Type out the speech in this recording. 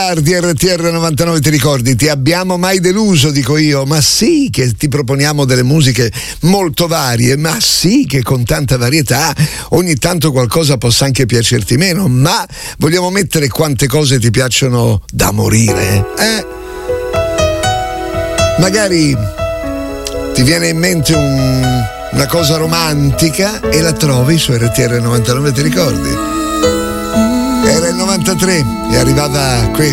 tardi, RTR 99, ti ricordi? Ti abbiamo mai deluso, dico io? Ma sì che ti proponiamo delle musiche molto varie, ma sì che con tanta varietà ogni tanto qualcosa possa anche piacerti meno, ma vogliamo mettere quante cose ti piacciono da morire, Magari ti viene in mente una cosa romantica e la trovi su RTR 99, ti ricordi? Era il 93 e arrivava